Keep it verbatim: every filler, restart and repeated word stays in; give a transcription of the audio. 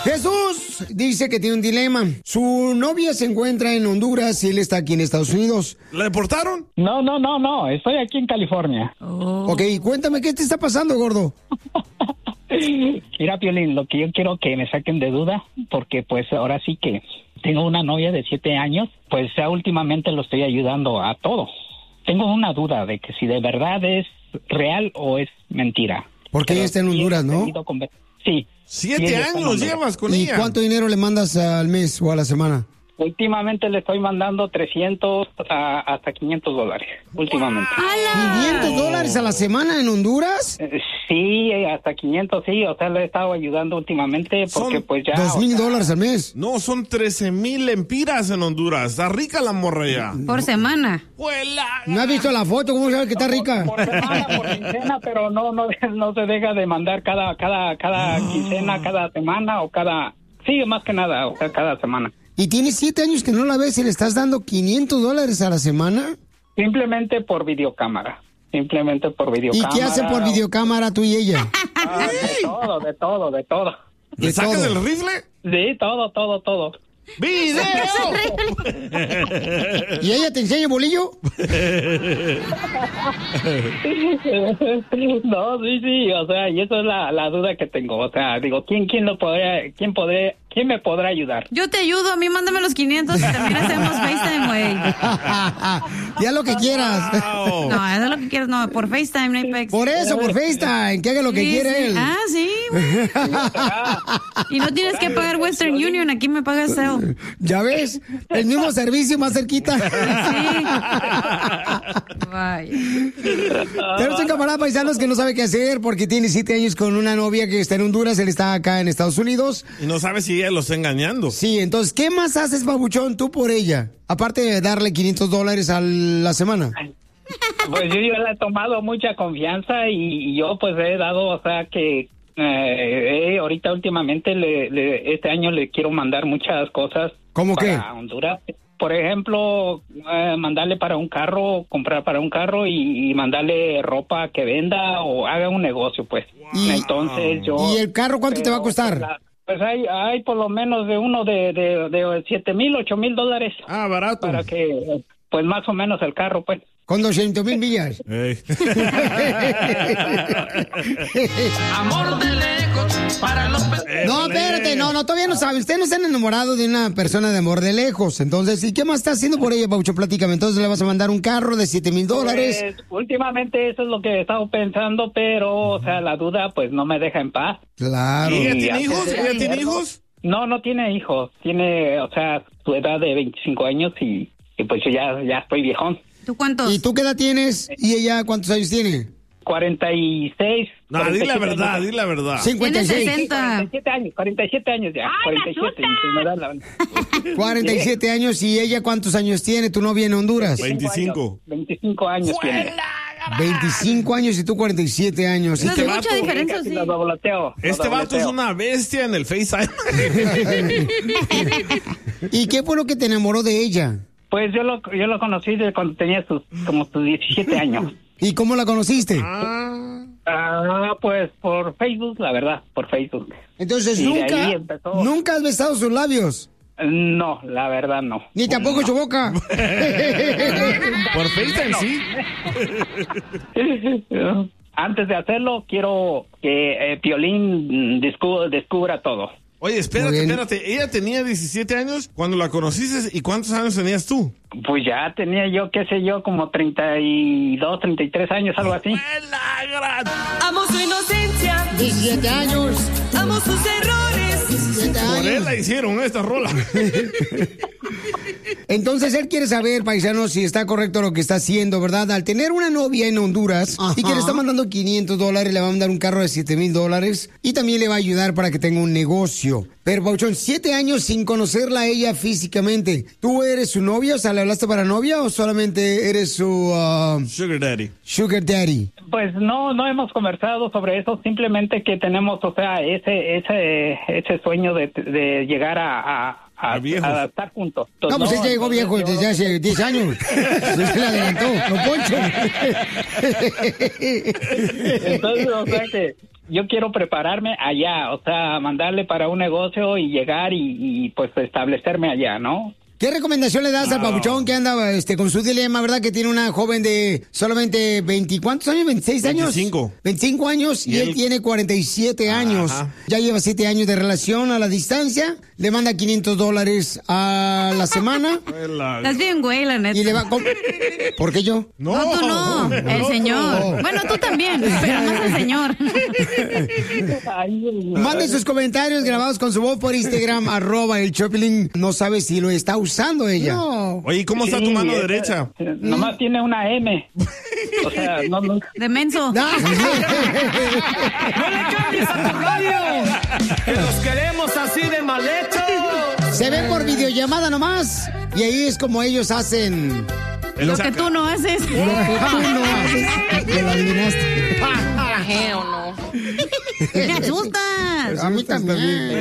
Jesús dice que tiene un dilema. Su novia se encuentra en Honduras y él está aquí en Estados Unidos. ¿La deportaron? No, no, no, no. Estoy aquí en California. Oh. Ok, cuéntame, ¿qué te está pasando, gordo? Mira, Piolín, lo que yo quiero que me saquen de duda, porque pues ahora sí que tengo una novia de siete años, pues ya últimamente lo estoy ayudando a todo. Tengo una duda de que si de verdad es real o es mentira. Porque ella está en Honduras, ¿no? Sí. Siete años llevas con ¿Y ella. cuánto dinero le mandas al mes o a la semana? Últimamente le estoy mandando trescientos a, hasta quinientos dólares. Últimamente. ¿quinientos dólares a la semana en Honduras? Eh, Sí, hasta quinientos, sí. O sea, le he estado ayudando últimamente porque Son pues ya... Dos mil dólares al mes. No, son trece mil lempiras en Honduras. Está rica la morra ya. Por semana. ¿No has visto la foto? ¿Cómo sabes que está rica? Por semana, por quincena, pero no, no, no se deja de mandar cada, cada, cada quincena, cada semana o cada... Sí, más que nada, o sea, cada semana. ¿Y tienes siete años que no la ves y le estás dando quinientos dólares a la semana? Simplemente por videocámara. Simplemente por ¿Y videocámara. qué hacen por videocámara tú y ella? Ah, de todo, de todo, de todo. ¿Le De sacas todo. el rifle? Sí, todo, todo, todo. ¡Video! ¿Y ella te enseña bolillo? No, sí, sí, o sea, y eso es la, la duda que tengo. O sea, digo, ¿quién, quién lo podría, quién podré, quién me podrá ayudar? Yo te ayudo, a mí mándame los quinientos y también hacemos FaceTime, güey. Ya lo que quieras. Wow. No, eso es lo que quieres, no, por FaceTime, no hay pex. Por eso, por FaceTime, que haga lo que Sí, quiere sí. él. Ah, sí, güey. Y no tienes que pagar Western Union, aquí me pagas Cell. ¿Ya ves? El mismo servicio más cerquita. Sí. Vaya. Tenemos un camarada paisanos que no sabe qué hacer porque tiene siete años con una novia que está en Honduras, él está acá en Estados Unidos. Y no sabes si ella lo está engañando. Sí, entonces, ¿qué más haces, babuchón, tú por ella? Aparte de darle quinientos dólares a la semana. Pues yo, yo le he tomado mucha confianza y, y yo pues he dado, o sea que eh, eh, ahorita últimamente le, le, este año le quiero mandar muchas cosas. ¿Cómo para qué? Honduras. Por ejemplo, eh, mandarle para un carro, comprar para un carro y, y mandarle ropa que venda o haga un negocio, pues. Y- Entonces yo... ¿Y el carro cuánto te va a costar? Pues, la- pues hay, hay por lo menos de uno de, de, de siete mil, ocho mil dólares. Ah, barato. Para que, pues más o menos el carro, pues. Con doscientos mil millas. Ey. Amor de lejos para los pe- No, espérate, no, no, todavía no sabe. Usted no está enamorado de una persona de amor de lejos. Entonces, ¿y qué más está haciendo por ella, Paucho? Platícame. Entonces, ¿le vas a mandar un carro de siete mil dólares? Pues, últimamente eso es lo que he estado pensando, pero, o sea, la duda pues no me deja en paz. Claro. ¿Y ella Y tiene antes hijos? de ¿Ella tiene hacerlo- hijos? No, no tiene hijos. Tiene, o sea, su edad de veinticinco años y, y pues yo ya, ya estoy viejón. ¿Tú cuántos? ¿Y tú qué edad tienes? ¿Y ella cuántos años tiene? cuarenta y seis. No, di la cuarenta y siete verdad, años. di la verdad. cincuenta y Tiene seis. sesenta. cuarenta y siete años, cuarenta y siete años ya. cuarenta y siete. y me da la- cuarenta y siete años. ¿Y ella cuántos años tiene? ¿Tu novia en Honduras? veinticinco. veinticinco años tiene. veinticinco años y tú cuarenta y siete años. ¿Y No qué es va- mucha diferencia, Casi sí. lo dobloteo, lo Este vato es dobloteo. una bestia en el FaceTime. ¿Y qué fue lo que te enamoró de ella? Pues yo lo, yo lo conocí de cuando tenía sus, como sus diecisiete años. ¿Y cómo la conociste? Ah, pues por Facebook, la verdad, por Facebook. Entonces, Y de ahí nunca, empezó. nunca has besado sus labios. No, la verdad no. Ni tampoco su boca. Por FaceTime, sí. Antes de hacerlo, quiero que eh, Piolín descubra, descubra todo. Oye, espérate, Muy bien. espérate. Ella tenía diecisiete años cuando la conociste. ¿Y cuántos años tenías tú? Pues ya tenía yo, qué sé yo, como treinta y dos, treinta y tres años, algo así. Amo su inocencia, diecisiete años. amo sus errores. diecisiete Por él años. la hicieron esta rola. Entonces él quiere saber, paisano, si está correcto lo que está haciendo, ¿verdad? Al tener una novia en Honduras y que le está mandando quinientos dólares, le va a mandar un carro de siete mil dólares y también le va a ayudar para que tenga un negocio. Pero, Pauchón, siete años sin conocerla a ella físicamente. ¿Tú eres su novia? O sea, ¿le hablaste para novia o solamente eres su uh, Sugar Daddy. sugar daddy? Pues no, no hemos conversado sobre eso, simplemente que tenemos, o sea, ese, ese, ese sueño de, de llegar a, a, a, A viejos. a estar juntos. No, pues él ya llegó entonces viejo yo- desde hace diez años. Se le adelantó, don Poncho. Entonces, o sea que, yo quiero prepararme allá, o sea, mandarle para un negocio y llegar y, y pues establecerme allá, ¿no? ¿Qué recomendación le das no. al papuchón que anda este, con su dilema, verdad? Que tiene una joven de solamente veinte, ¿cuántos años? ¿veintiséis años? veinticinco. veinticinco años y, y él... él tiene cuarenta y siete años. Ajá. Ya lleva siete años de relación a la distancia. Le manda quinientos dólares a la semana. Estás bien, güey, la neta. Y le va con... ¿Por qué yo? No, no tú no, no el no, señor. No. Bueno, tú también, pero más el señor. Mande sus comentarios grabados con su voz por Instagram, arroba el Choplin. No sabe si lo está usando. usando ella. No. Oye, ¿cómo está sí, tu mano derecha? Eh, nomás tiene una M. O sea, no, no. De menso. ¡No le cambies a tu radio! ¡Que los queremos así de mal hecho! Se ve por videollamada nomás. Y ahí es como ellos hacen... Lo que tú no haces. Lo que tú no haces. Te lo adivinaste. ¿O no? Me asustas. A mí también.